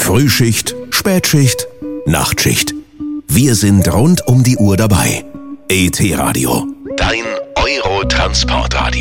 Frühschicht, Spätschicht, Nachtschicht. Wir sind rund um die Uhr dabei. ET Radio. Dein Eurotransportradio.